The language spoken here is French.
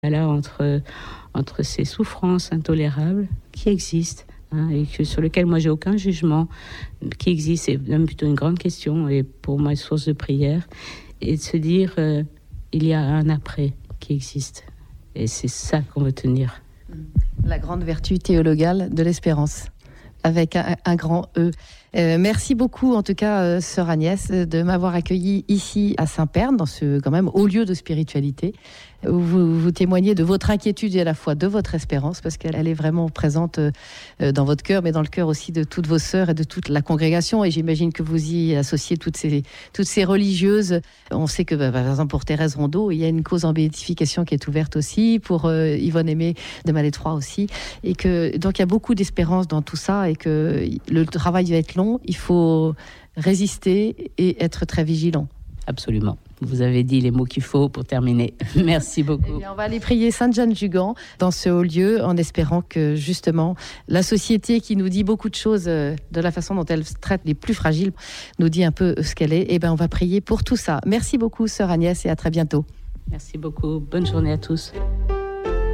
là entre ces souffrances intolérables qui existent, et sur lesquelles moi j'ai aucun jugement, qui existent, c'est même plutôt une grande question et pour moi une source de prière, et de se dire il y a un après qui existe, et c'est ça qu'on veut tenir. La grande vertu théologale de l'espérance, avec un grand E. Merci beaucoup, en tout cas, sœur Agnès, de m'avoir accueilli ici à Saint-Pern, dans ce quand même haut lieu de spiritualité, où vous témoignez de votre inquiétude et à la fois de votre espérance, parce qu'elle est vraiment présente dans votre cœur, mais dans le cœur aussi de toutes vos sœurs et de toute la congrégation. Et j'imagine que vous y associez toutes ces religieuses. On sait que, par exemple, pour Thérèse Rondeau, il y a une cause en béatification qui est ouverte aussi, pour Yvonne Aimé de Malétroit aussi. Et que, donc, il y a beaucoup d'espérance dans tout ça et que le travail va être long. Il faut résister et être très vigilant. Absolument. Vous avez dit les mots qu'il faut pour terminer. Merci beaucoup. Eh bien, on va aller prier Sainte Jeanne Jugan dans ce haut lieu, en espérant que justement la société qui nous dit beaucoup de choses de la façon dont elle traite les plus fragiles nous dit un peu ce qu'elle est. Eh bien, on va prier pour tout ça. Merci beaucoup, sœur Agnès, et à très bientôt. Merci beaucoup. Bonne journée à tous.